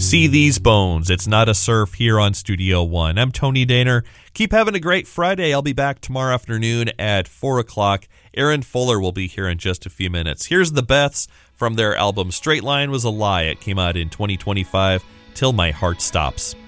See These Bones. It's Not a Surf here on Studio One. I'm Tony Daner. Keep having a great Friday. I'll be back tomorrow afternoon at 4 o'clock. Aaron Fuller will be here in just a few minutes. Here's the Beths from their album Straight Line Was a Lie. It came out in 2025, Till My Heart Stops.